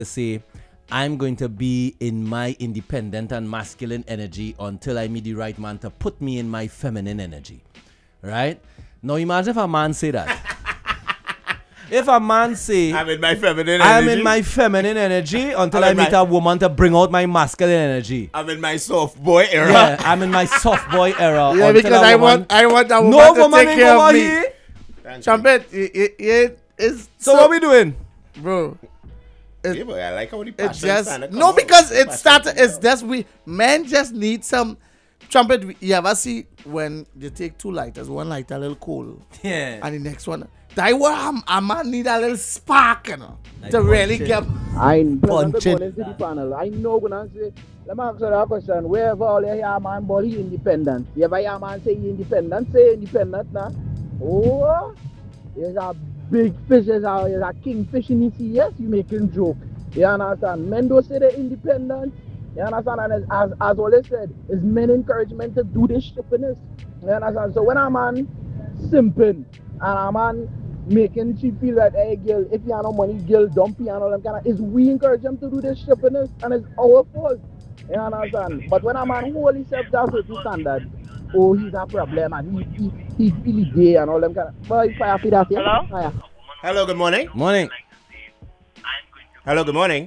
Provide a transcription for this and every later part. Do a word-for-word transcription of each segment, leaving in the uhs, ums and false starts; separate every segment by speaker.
Speaker 1: to say, I'm going to be in my independent and masculine energy until I meet the right man to put me in my feminine energy. Right? Now imagine if a man say that. If a man say,
Speaker 2: I'm in my feminine energy.
Speaker 1: I'm in my feminine energy until I meet my, a woman to bring out my masculine energy.
Speaker 2: I'm in my soft boy era.
Speaker 1: Yeah, I'm in my soft boy era.
Speaker 3: Yeah, because I woman, want I want that woman
Speaker 1: no
Speaker 3: to
Speaker 1: woman
Speaker 3: take care of me.
Speaker 1: Here.
Speaker 3: Trumpet, it, it, it is
Speaker 1: so, so what we doing?
Speaker 3: Bro.
Speaker 2: It, yeah, boy, I like how the
Speaker 3: it just no because it started it's just we men just need some Trumpet. You ever see when you take two lighters, one lighter a little cold,
Speaker 1: yeah,
Speaker 3: and the next one that what a, a man need a little spark, you know, like to really it. Get
Speaker 4: I punch it. Into the panel. I know when I say let me ask you a question. Wherever all you hear man but he independent. You ever hear man say he independent, say independent now. Oh, there's a big fish, there's a, there's a kingfish in the sea. Yes, you making joke. You understand? Men don't say they're independent. You understand? And as, as, as always said, it's men encouragement to do this stupidness. You understand? So when a man simping and a man making she feel that, hey, girl, if you have no money, girl, dumpy and all them kind of, is we encourage them to do this stupidness and it's our fault. You understand? But when a man hold himself down to the standard, oh, he's a problem and he, he, he's really gay and all them kind of, but fire for that, yeah?
Speaker 2: Hello?
Speaker 4: Fire.
Speaker 2: Hello, good morning.
Speaker 1: Morning.
Speaker 2: Hello, good morning.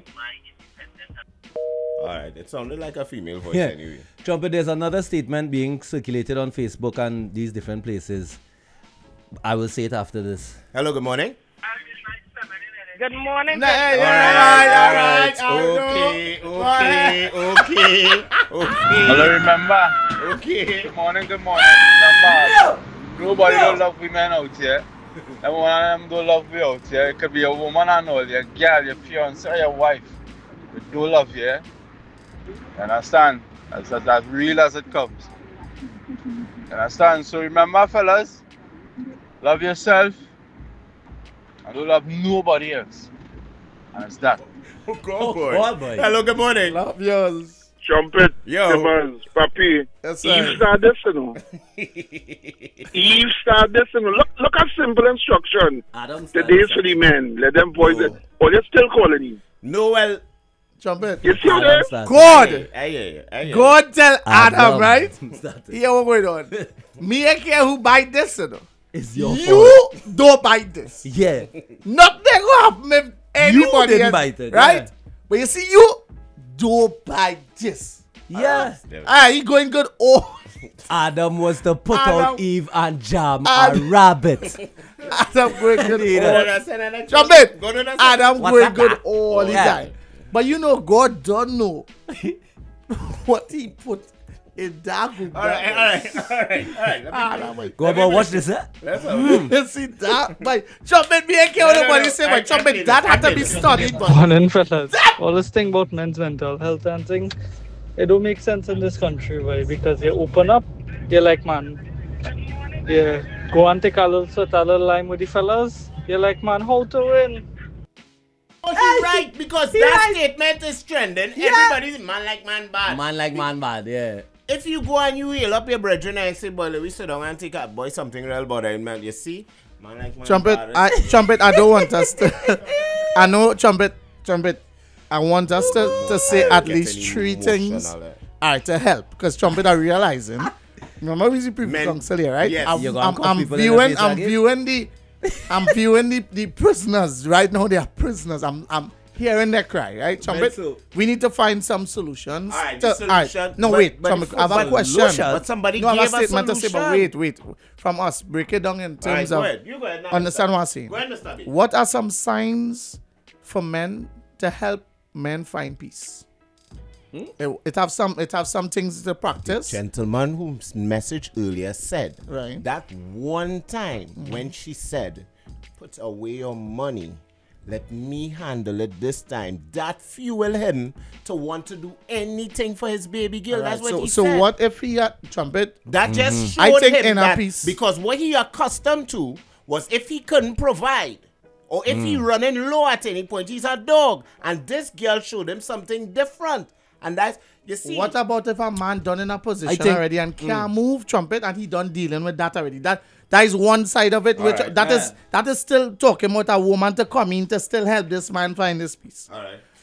Speaker 2: All right, it sounded like a female voice yeah. anyway.
Speaker 1: Trumpet, there's another statement being circulated on Facebook and these different places. I will say it after this.
Speaker 2: Hello, good morning.
Speaker 5: Good morning.
Speaker 2: Nah, all right, all right, all right. Okay, okay, okay, okay.
Speaker 6: Hello, remember?
Speaker 2: Okay.
Speaker 6: Good morning, good morning. Remember, nobody don't love women out here. And one of them don't love you out here. It could be a woman and all, your girl, your fiance, or your wife. They don't love you. You understand? That's, that's as real as it comes. You understand? So remember, fellas, love yourself and don't love nobody else. And it's that.
Speaker 2: Oh, God, boy. Oh, boy. Hello, good morning.
Speaker 3: Love yours.
Speaker 7: Trumpet,
Speaker 2: yo,
Speaker 7: Timmons, Papi.
Speaker 3: Yes,
Speaker 7: Eve start this, you know. Eve start this, you know. Look, look at simple instruction. The days for the men. Let them boys. No. Oh, they're still calling Eve.
Speaker 2: No, well.
Speaker 3: Trumpet.
Speaker 7: You see that?
Speaker 3: God.
Speaker 2: Aye, aye, aye, aye.
Speaker 3: God tell Adam,
Speaker 1: Adam
Speaker 3: right? Here what going on. Me I care who buy this, you know.
Speaker 1: It's your
Speaker 3: you
Speaker 1: fault.
Speaker 3: You don't buy this.
Speaker 1: Yeah.
Speaker 3: Nothing will happen if anybody
Speaker 1: you didn't
Speaker 3: else,
Speaker 1: buy it.
Speaker 3: right?
Speaker 1: Yeah.
Speaker 3: But you see, you don't buy this.
Speaker 1: Yeah.
Speaker 3: Ah, he going good. Oh.
Speaker 1: Adam was to put
Speaker 3: Adam,
Speaker 1: out Eve and jam
Speaker 3: Adam,
Speaker 1: a rabbit.
Speaker 3: Adam going good.
Speaker 2: all
Speaker 3: Jump in.
Speaker 2: Go to
Speaker 3: Adam
Speaker 1: What's
Speaker 3: going
Speaker 1: that?
Speaker 3: good all the
Speaker 1: Yeah.
Speaker 3: time. But you know, God don't know what he put in that.
Speaker 2: All right, all right, all right, all right.
Speaker 3: Adam, wait.
Speaker 1: Go about watch this, eh?
Speaker 2: That's
Speaker 3: Mm. You see that? But jump in, me and care what nobody say, but jump in, that had to be studied. But
Speaker 8: morning, fellas. All this thing about men's mental health and thing, it don't make sense in this country, right? Because you open up, you're like, man, you go and take a little sweat, a little lime with the fellas, you're like, man, how to win?
Speaker 2: Oh, he's right, because
Speaker 1: he
Speaker 2: that
Speaker 1: right.
Speaker 2: statement is trending.
Speaker 1: Yeah.
Speaker 2: Everybody's man like man bad.
Speaker 1: Man like man bad, yeah.
Speaker 2: If you go and you heal up your brethren and say, boy, let me sit down and take a boy something real bothering, man. You see? Man like man
Speaker 3: Trumpet,
Speaker 2: bad.
Speaker 3: I, Trumpet, I don't want us to. I know, Trumpet, Trumpet, I want us to, to say at least three things. All right, to help. Because Trumpet are realizing. Remember, we see people
Speaker 2: Men,
Speaker 3: council here, right?
Speaker 2: yes.
Speaker 3: I'm,
Speaker 1: You're
Speaker 3: I'm,
Speaker 1: gonna
Speaker 3: I'm
Speaker 1: call people in the
Speaker 3: viewing,
Speaker 1: face
Speaker 3: I'm
Speaker 1: again?
Speaker 3: viewing the, I'm viewing the, the prisoners right now. They are prisoners. I'm, I'm hearing their cry, right? Trumpet,
Speaker 2: so-
Speaker 3: we need to find some solutions.
Speaker 2: All right,
Speaker 3: to,
Speaker 2: the solution-
Speaker 3: all right. No,
Speaker 2: but-
Speaker 3: wait,
Speaker 2: but
Speaker 3: Trumpet,
Speaker 2: the
Speaker 3: I have a
Speaker 2: solution-
Speaker 3: question.
Speaker 2: but somebody
Speaker 3: no, I have
Speaker 2: gave
Speaker 3: a
Speaker 2: a
Speaker 3: statement to say, but
Speaker 2: solution.
Speaker 3: wait, wait. From us, break it down in
Speaker 2: All right,
Speaker 3: terms
Speaker 2: go
Speaker 3: of
Speaker 2: ahead. You go ahead now.
Speaker 3: understand what I'm saying.
Speaker 2: Go ahead, Mister B.
Speaker 3: What are some signs for men to help men find peace? Hmm? It, it have some it have some things to practice.
Speaker 2: Gentleman whose message earlier said
Speaker 3: Right.
Speaker 2: that one time when she said, put away your money, let me handle it this time, that fueled him to want to do anything for his baby girl.
Speaker 3: Right,
Speaker 2: That's what
Speaker 3: so,
Speaker 2: he
Speaker 3: so
Speaker 2: said.
Speaker 3: what if he had Trumpet?
Speaker 2: That just showed
Speaker 3: I think
Speaker 2: him
Speaker 3: inner
Speaker 2: that
Speaker 3: peace.
Speaker 2: because what he accustomed to was if he couldn't provide or if he running low at any point, he's a dog. And this girl showed him something different. And that's, you see.
Speaker 3: What about if a man done in a position
Speaker 1: think-
Speaker 3: already and can't move Trumpet and he done dealing with that already? That that is one side of it, which
Speaker 2: right,
Speaker 3: that
Speaker 2: yeah.
Speaker 3: is that is still talking about a woman to come in to still help this man find his peace.
Speaker 2: All right.